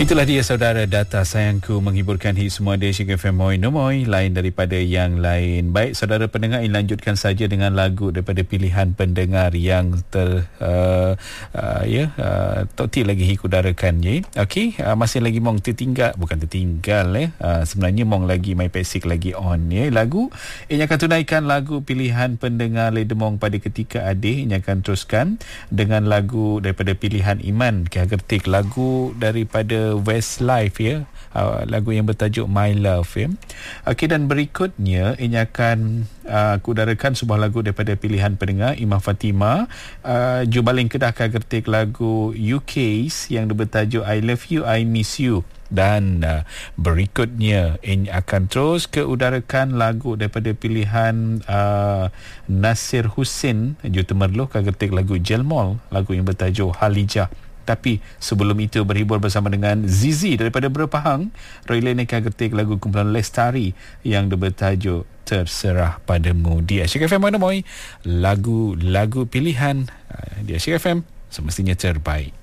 Itulah dia saudara, data sayangku menghiburkan hit semua di Syik FM Moi lain daripada yang lain. Baik saudara pendengar, ini lanjutkan saja dengan lagu daripada pilihan pendengar yang Toti lagi hikudarakan je. Okey, masih lagi mong tertinggal, bukan tertinggal sebenarnya mong lagi My Basic lagi on lagu ini akan tunaikan lagu pilihan pendengar Ledemong pada ketika adih. Ini akan teruskan dengan lagu daripada pilihan Iman Kehagertik, lagu daripada Westlife lagu yang bertajuk My Love Okey, dan berikutnya ini akan kudarakan sebuah lagu daripada pilihan pendengar Imam Fatima, Jubaling Kedah Kehagertik, lagu UK's yang bertajuk I Love You I Miss You. Dan berikutnya ini akan terus keudarakan lagu daripada pilihan Nasir Hussein Juta Merloh Kehagertik, lagu Jelmol, lagu yang bertajuk Halijah. Tapi sebelum itu berhibur bersama dengan Zizi daripada Berpahang, Roy Lene Kehagertik, lagu kumpulan Lestari yang bertajuk Terserah Padamu. Di Syik FM Moi, lagu-lagu pilihan di Syik FM semestinya terbaik.